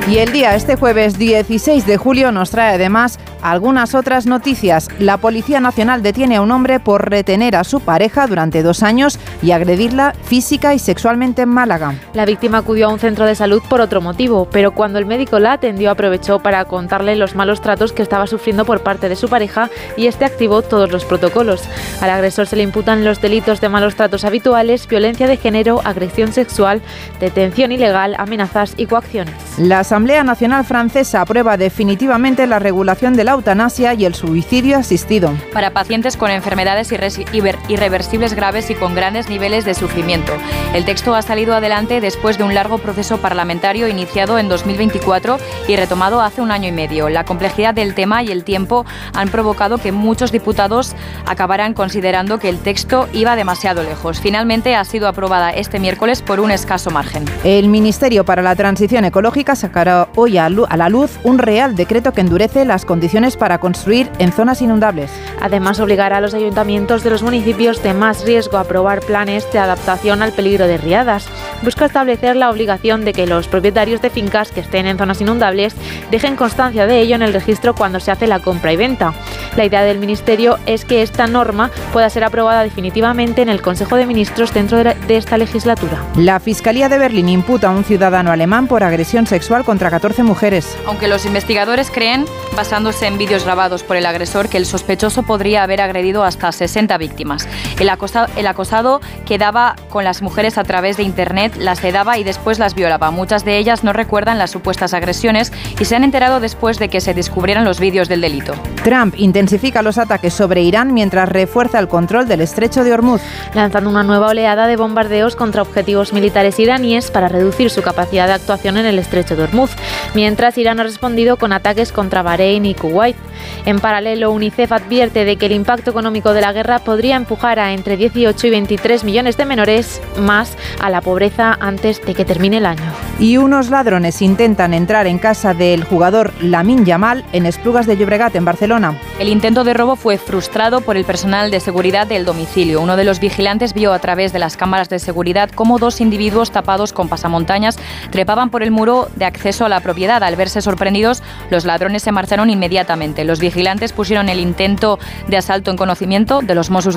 Y el día este jueves 16 de julio nos trae además algunas otras noticias. La Policía Nacional detiene a un hombre por retener a su pareja durante 2 años y agredirla física y sexualmente en Málaga. La víctima acudió a un centro de salud por otro motivo, pero cuando el médico la atendió aprovechó para contarle los malos tratos que estaba sufriendo por parte de su pareja y este activó todos los protocolos. Al agresor se le imputan los delitos de malos tratos habituales, violencia de género, agresión sexual, detención ilegal, amenazas y coacciones. La Asamblea Nacional Francesa aprueba definitivamente la regulación de la eutanasia y el suicidio asistido. Para pacientes con enfermedades irreversibles graves y con grandes niveles de sufrimiento. El texto ha salido adelante después de un largo proceso parlamentario iniciado en 2024 y retomado hace 1 año y medio. La complejidad del tema y el tiempo han provocado que muchos diputados acabaran considerando que el texto iba demasiado lejos. Finalmente ha sido aprobada este miércoles por un escaso margen. El Ministerio para la Transición Ecológica sacará hoy a la luz un real decreto que endurece las condiciones para construir en zonas inundables. Además, obligará a los ayuntamientos de los municipios de más riesgo a aprobar planes de adaptación al peligro de riadas. Busca establecer la obligación de que los propietarios de fincas que estén en zonas inundables dejen constancia de ello en el registro cuando se hace la compra y venta. La idea del Ministerio es que esta norma pueda ser aprobada definitivamente en el Consejo de Ministros dentro de esta legislatura. La Fiscalía de Berlín imputa a un ciudadano alemán por agresión sexual contra 14 mujeres. Aunque los investigadores creen, basándose en vídeos grabados por el agresor, que el sospechoso podría haber agredido hasta 60 víctimas. El acosado quedaba con las mujeres a través de Internet, las sedaba y después las violaba. Muchas de ellas no recuerdan las supuestas agresiones y se han enterado después de que se descubrieran los vídeos del delito. Trump intensifica los ataques sobre Irán mientras refuerza el control del estrecho de Hormuz, lanzando una nueva oleada de bombardeos contra objetivos militares iraníes para reducir su capacidad de actuación en el estrecho de Hormuz, mientras Irán ha respondido con ataques contra Bahrein y Kuwait. En paralelo, UNICEF advierte de que el impacto económico de la guerra podría empujar a entre 18 y 23 millones de menores más a la pobreza antes de que termine el año. Y unos ladrones intentan entrar en casa del jugador Lamine Yamal en Esplugas de Llobregat, en Barcelona. El intento de robo fue frustrado por el personal de seguridad del domicilio. Uno de los vigilantes vio a través de las cámaras de seguridad cómo 2 individuos tapados con pasamontañas trepaban por el muro de acceso a la propiedad. Al verse sorprendidos, los ladrones se marcharon inmediatamente. Los vigilantes pusieron el intento de asalto en conocimiento de los Mossos